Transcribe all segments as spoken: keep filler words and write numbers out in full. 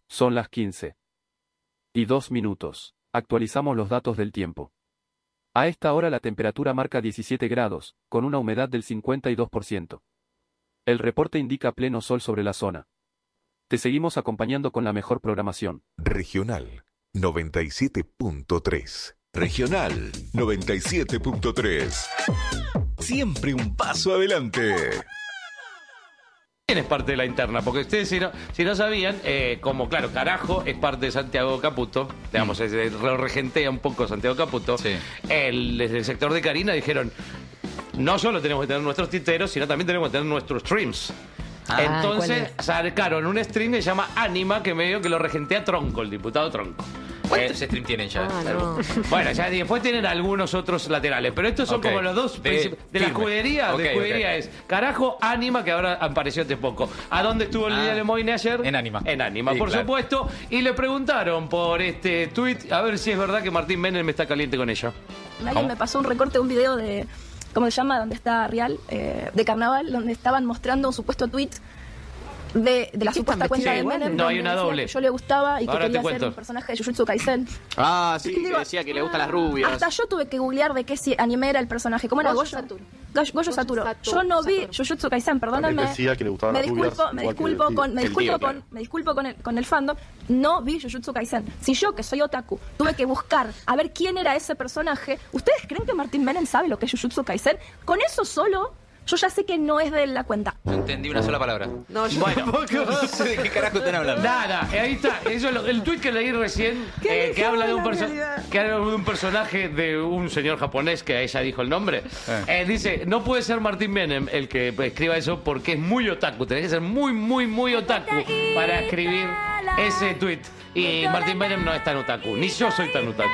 Son las quince y dos minutos. Actualizamos los datos del tiempo. A esta hora la temperatura marca diecisiete grados, con una humedad del cincuenta y dos por ciento. El reporte indica pleno sol sobre la zona. Te seguimos acompañando con la mejor programación. Regional noventa y siete punto tres. Regional noventa y siete punto tres. Siempre un paso adelante. Es parte de la interna, porque ustedes si no, si no sabían, eh, como claro, Carajo es parte de Santiago Caputo, digamos, mm. lo regentea un poco Santiago Caputo, sí. el, desde el sector de Karina dijeron, no solo tenemos que tener nuestros titeros, sino también tenemos que tener nuestros streams. Ah, entonces sacaron un stream que se llama Anima, que medio que lo regentea Tronco, el diputado Tronco. ¿Cuántos eh, streams tienen ya? Ah, no. Bueno, ya después tienen algunos otros laterales, pero estos son okay. como los dos de, de la escudería. Okay, de escudería okay. es Carajo, Anima, que ahora apareció hace poco. ¿A dónde estuvo ah, Lilia Lemoyne ayer? En Anima. En Anima, sí, por claro. supuesto. Y le preguntaron por este tweet, a ver si es verdad que Martín Menem está caliente con ella. Alguien me pasó un recorte de un video de, ¿cómo se llama? Donde está Real, eh, de Carnaval, donde estaban mostrando un supuesto tweet de, de la supuesta cuenta de Menem. No, hay una doble. Que yo le gustaba y que ahora quería ser un personaje de Jujutsu Kaisen. Ah, sí, que decía que le gustan las rubias. Hasta yo tuve que googlear de qué anime era el personaje. ¿Cómo era? Goyo Saturo. Goyo Saturo. Yo no vi Jujutsu Kaisen, perdónenme. Decía que le gustaban me las disculpo, rubias. Me disculpo el, con, me disculpo tío, con, claro. me disculpo con el, con el fandom. No vi Jujutsu Kaisen. Si yo, que soy otaku, tuve que buscar a ver quién era ese personaje, ¿ustedes creen que Martín Menem sabe lo que es Jujutsu Kaisen? Con eso solo... Yo ya sé que no es de la cuenta. No entendí una sola palabra. No, yo bueno, tampoco. No sé de qué carajo están hablando. Nada, ahí está. Eso es lo, el tuit que leí recién, eh, que, habla de un que habla de un personaje de un señor japonés, que a ella dijo el nombre. Eh. Eh, dice, no puede ser Martín Menem el que escriba eso porque es muy otaku. Tenés que ser muy, muy, muy otaku para escribir ese tuit. Y Martín Menem no es tan otaku. Ni yo soy tan otaku.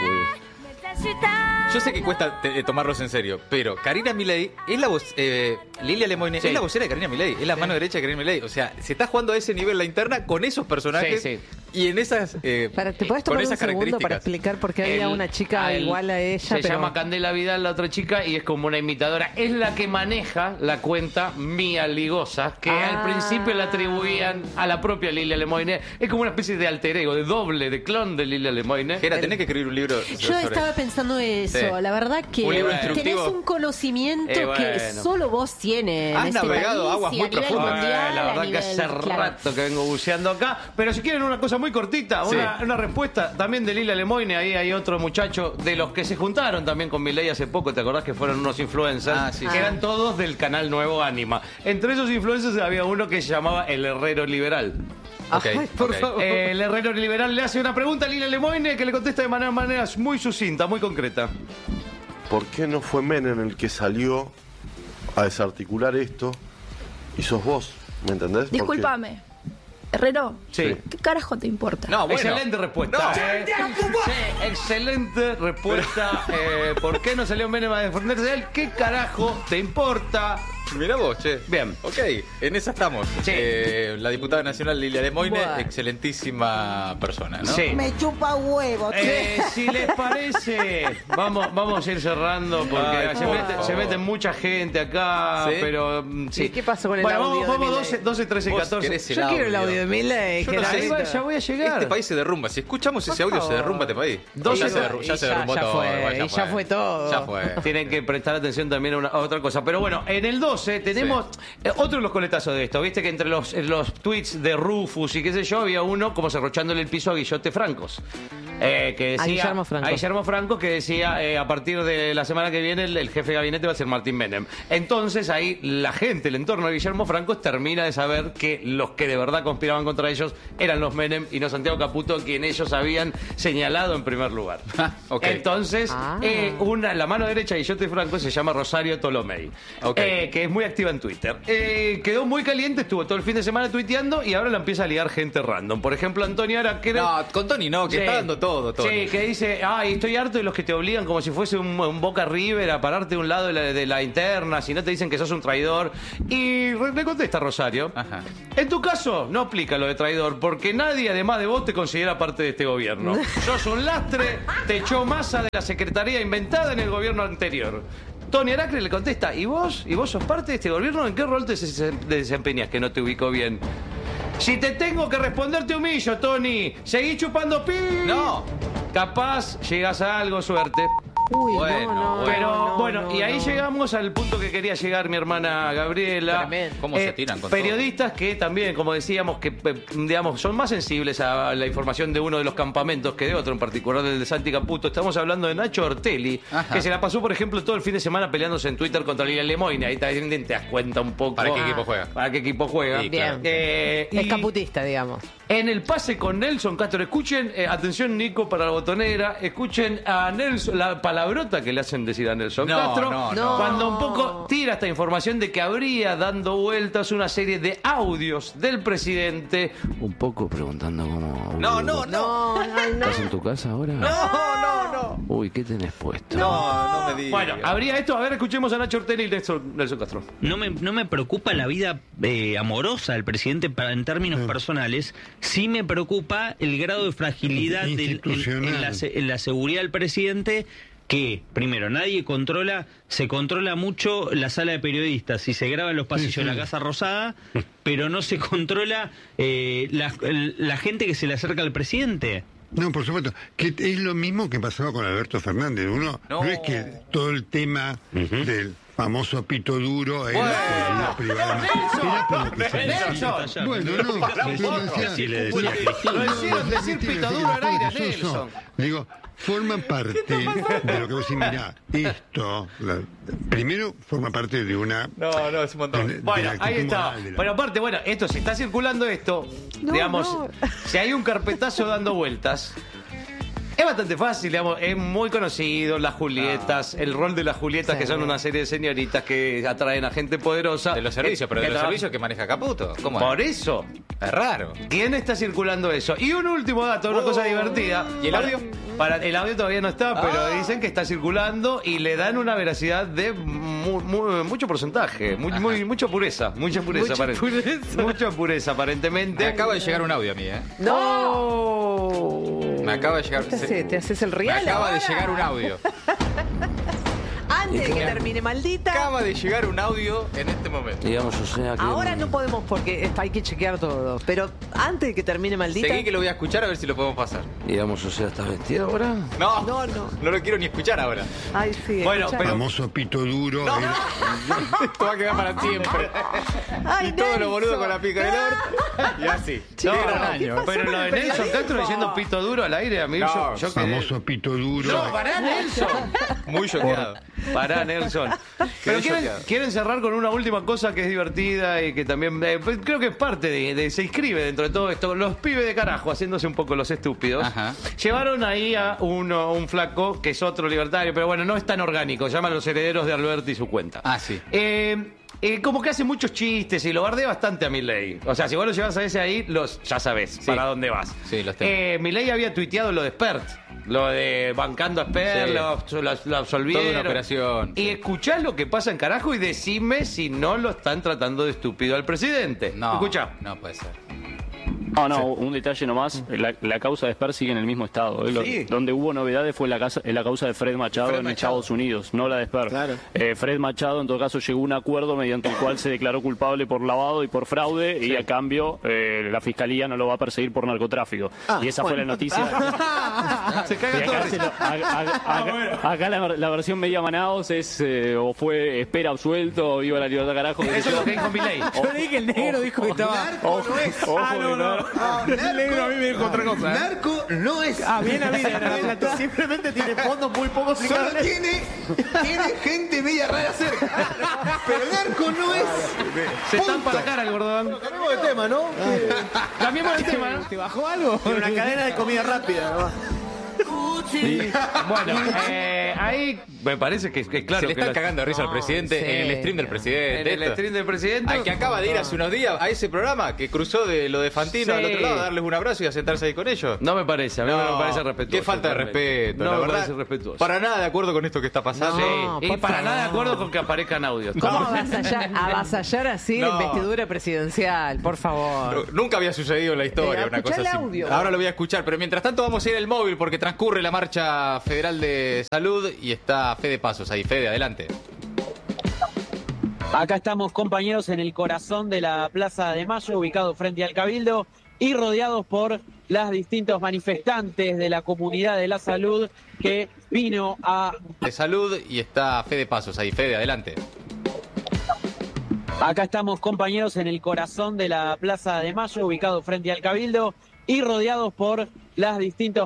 Yo sé que cuesta te, tomarlos en serio, pero Karina Milei es la voz, eh, Lilia Lemoyne sí. es la vocera de Karina Milei, es la sí. mano derecha de Karina Milei. O sea, se está jugando a ese nivel la interna con esos personajes sí, sí. y en esas eh, para, ¿te puedes tomar con esas un segundo para explicar por qué había el, una chica el, igual a ella? Se pero... llama Candela Vidal, la otra chica, y es como una imitadora. Es la que maneja la cuenta Mía Ligosa, que ah. al principio la atribuían a la propia Lilia Lemoyne. Es como una especie de alter ego, de doble, de clon de Lilia Lemoyne. Era, tenés que escribir un libro. Yo sobre... estaba pensando eso. Sí. La verdad que un tenés un conocimiento eh, bueno. que solo vos tienes. Has en navegado este aguas muy profundas. Mundial, la verdad nivel, que hace claro. rato que vengo buceando acá. Pero si quieren una cosa muy cortita, sí. una, una respuesta también de Lilia Lemoyne. Ahí hay otro muchacho de los que se juntaron también con Milei hace poco. ¿Te acordás que fueron unos influencers? Ah, sí, que sí. eran todos del canal Nuevo Anima. Entre esos influencers había uno que se llamaba El Herrero Liberal. Okay, Ay, por okay. favor. Eh, el Herrero Liberal le hace una pregunta a Lilia Lemoyne que le contesta de manera, manera muy sucinta, muy concreta. ¿Por qué no fue Menem el que salió a desarticular esto y sos vos? ¿Me entendés? Discúlpame. Herrero, sí. ¿qué carajo te importa? No, bueno. Excelente respuesta. No. Eh, sí, excelente respuesta. Eh, ¿Por qué no salió Menem a defenderse de él? ¿Qué carajo te importa? Mirá vos, che. Bien. Ok, en esa estamos. Sí. Eh, la diputada nacional Lilia Lemoyne, Buah. excelentísima persona, ¿no? Sí. Me chupa huevo. Eh, si les parece, vamos, vamos a ir cerrando porque Ay, se, por mete, favor. se mete mucha gente acá, ¿Sí? pero mm, sí. ¿Y qué pasó con el bueno, audio? vamos, de vamos Milei? doce, doce, trece, Vos catorce. querés Yo quiero el audio de Milei. Yo que no la sé. Ahí va, ya voy a llegar. Este país se derrumba. Si escuchamos ese audio, favor. se derrumba este país. Dos ya, se, segundos. derru- ya Y se ya- derrumbó ya todo. fue, igual, y ya fue todo. Ya fue. Tienen que prestar atención también a, una, a otra cosa. Pero bueno, en el doce tenemos Sí. eh, otro de los coletazos de esto. Viste que entre los, los tweets de Rufus y qué sé yo, había uno como cerrochándole el piso a Guillote Francos. Eh, que decía, A Guillermo Franco. a Guillermo Franco, que decía eh, a partir de la semana que viene el, el jefe de gabinete va a ser Martín Menem. Entonces ahí la gente, el entorno de Guillermo Franco termina de saber que los que de verdad conspiraban contra ellos eran los Menem y no Santiago Caputo, quien ellos habían señalado en primer lugar. Okay. Entonces, Ah. eh, una, la mano derecha de Guillote Franco se llama Rosario Tolomei, Okay. eh, que es muy activa en Twitter. Eh, quedó muy caliente, estuvo todo el fin de semana tuiteando y ahora la empieza a ligar gente random. Por ejemplo, Antonio Ara, que No, con Tony no, que Sí. está dando todo, Tony. Sí, que dice, ay, estoy harto de los que te obligan como si fuese un, un Boca River a pararte de un lado de la, de la interna, si no te dicen que sos un traidor. Y re- le contesta Rosario, Ajá. en tu caso no aplica lo de traidor, porque nadie además de vos te considera parte de este gobierno. Sos un lastre, te echó masa de la secretaría inventada en el gobierno anterior. Tony Aracre le contesta, ¿y vos? ¿Y vos sos parte de este gobierno? ¿En qué rol te des- desempeñas que no te ubicó bien? Si te tengo que responder, te humillo, Tony. Seguí chupando pi. No. Capaz llegas a algo, suerte. Uy, Bueno, no, no, Pero no, bueno, no, y ahí no. llegamos al punto que quería llegar mi hermana Gabriela. Tremendo. ¿Cómo se tiran con Periodistas que también, como decíamos, que eh, digamos son más sensibles a la información de uno de los campamentos que de otro, en particular del de Santi Caputo. Estamos hablando de Nacho Ortelli, Ajá. que se la pasó, por ejemplo, todo el fin de semana peleándose en Twitter contra Lilia Lemoyne. Ahí también te das cuenta un poco. ¿Para qué Ah. equipo juega? ¿Para qué equipo juega? Sí, claro. Eh, Es y- caputista, digamos. en el pase con Nelson Castro, escuchen, eh, atención Nico para la botonera, escuchen a Nelson, la palabrota que le hacen decir a Nelson No, Castro, no, no. cuando un poco tira esta información de que habría dando vueltas una serie de audios del presidente, un poco preguntando cómo... No, no, no. No, ay, no. ¿Estás en tu casa ahora? No, no, no. Uy, ¿qué tenés puesto? No, no me digas. Bueno, habría esto, a ver, escuchemos a Nacho Ortelli y Nelson, Nelson Castro. No me, no me preocupa la vida eh, amorosa del presidente para, en términos personales, sí me preocupa el grado de fragilidad del- en, en la, se- en la seguridad del presidente, que, primero, nadie controla, se controla mucho la sala de periodistas, si se graba en los pasillos de la Casa Rosada, pero no se controla eh, la, el- la gente que se le acerca al presidente. No, por supuesto, que es lo mismo que pasaba con Alberto Fernández. Uno no, No. es que todo el tema del famoso pito duro era Bueno. por la vida privada. Era por lo que se- Nelson. Bueno, no, yo decía- Así le decía Bueno, a Cristina. Lo hicieron decir ¿qué pito decir? duro al aire a Yo soy- Nelson. Digo, forma parte de lo que vos decís, mirá, esto, la- primero forma parte de una... No, no, es un montón. de- de Bueno, la ahí actitud está. moral de la- Pero aparte, bueno, esto, si está circulando esto, No, digamos, no. si hay un carpetazo dando vueltas, es bastante fácil, digamos, es muy conocido, las Julietas, el rol de las Julietas, Sí. que son una serie de señoritas que atraen a gente poderosa. De los servicios, pero de Que los tra- servicios que maneja Caputo. ¿Cómo Por es? eso, Es raro. ¿quién está circulando eso? Y un último dato, una cosa divertida. ¿Y el Para- audio? Para, el audio todavía no está, pero Ah. dicen que está circulando y le dan una veracidad de mu- mu- mucho porcentaje, muy, muy, mucha pureza, mucha pureza, Mucha aparent- pureza. mucha pureza aparentemente. Me acaba de llegar un audio a mí, ¿eh? No. Me acaba de llegar. ¿Qué te haces? ¿Te haces el Me real acaba de ahora? llegar un audio. Antes de que termine, maldita. Acaba de llegar un audio en este momento. Digamos, o sea que... Ahora no podemos porque hay que chequear todo. Pero antes de que termine, maldita. Seguí que lo voy a escuchar a ver si lo podemos pasar. Digamos, o sea, ¿estás vestido ahora? No, No, no. No lo quiero ni escuchar ahora. Ay, sí. Bueno, escuchá. pero- famoso pito duro era- Esto va a quedar para siempre. Ay, Y todos los Nelson. boludos con la pica del orto. Y así. No, Qué gran año. pero lo de Nelson Castro diciendo pito duro al aire, a mí No, yo, yo quedé- famoso pito duro. No, pará, Nelson. Muy choqueado. Pará, Nelson. Pero quieren, choqueado. quieren cerrar con una última cosa que es divertida y que también eh, pues, creo que es parte de, de- se inscribe dentro de todo esto. Los pibes de carajo, haciéndose un poco los estúpidos, Ajá. llevaron ahí a uno, un flaco que es otro libertario, pero bueno, no es tan orgánico. Llaman Los Herederos de Alberti y su cuenta. Ah, sí. Eh, eh, como que hace muchos chistes y lo bardea bastante a Milei. O sea, si vos lo llevas a ese ahí, los, ya sabés para dónde vas. Sí, los tengo. Eh, Milei había tuiteado lo de Spert. Lo de bancando a Spert, Sí. lo, lo- lo absolvieron. Toda una operación, Y sí. escuchás lo que pasa en carajo y decime si no lo están tratando de estúpido al presidente. No. Escuchá. No puede ser. No, no, un detalle nomás. La, la causa de Sper sigue en el mismo estado. ¿eh? Lo- Sí. Donde hubo novedades fue la, casa, en la causa de Fred Machado Fred en Machado. Estados Unidos, no la de Sper. Claro. Eh, Fred Machado, en todo caso, llegó a un acuerdo mediante el cual se declaró culpable por lavado y por fraude y a cambio eh, la fiscalía no lo va a perseguir por narcotráfico. y esa fue la noticia. Se Y caga acá, todo. se lo- a- a- acá- acá la, la versión media Manaos es eh, o fue espera absuelto o viva la libertad carajo. Eso es lo que dijo Milei. Yo le dije el negro, dijo que estaba. Ojo, ojo, que no- El negro a mí me dijo otra cosa. ¿eh? Narco no es. Ah, bien a mí, Ana Plata. Simplemente tiene fondos muy pocos y solo tiene, tiene gente media rara cerca. Pero narco no es. Se estampa la cara el gordón. Cambiemos de tema, ¿no? Cambiemos de tema, ¿no? ¿Te bajó algo? Tiene una cadena de comida rápida, nomás. Bueno, eh, ahí me parece que, que claro Se le que están la- cagando de risa al presidente sí. en el stream del presidente. en el esto. stream del presidente. Al que acaba de ir hace unos días a ese programa que cruzó de lo de Fantino Sí. al otro lado a darles un abrazo y a sentarse ahí con ellos. No me parece, a mí no me parece respetuoso. Qué falta de realmente. respeto, No la me verdad. parece respetuoso. Para nada de acuerdo con esto que está pasando. No. Sí, y por para favor. nada de acuerdo con que aparezcan audios. ¿Cómo avasallar, avasallar así la No. investidura presidencial? Por favor. Nunca había sucedido en la historia Eh, una escuchá cosa el así. audio. Ahora lo voy a escuchar, pero mientras tanto vamos a ir al móvil porque transcurre la marcha federal de salud y está Fede Pasos ahí. Fede, adelante. Acá estamos, compañeros, en el corazón de la Plaza de Mayo, ubicado frente al Cabildo y rodeados por las distintos manifestantes de la comunidad de la salud que vino a... De salud y está Fede Pasos ahí. Fede, adelante. Acá estamos, compañeros, en el corazón de la Plaza de Mayo, ubicado frente al Cabildo y rodeados por las distintos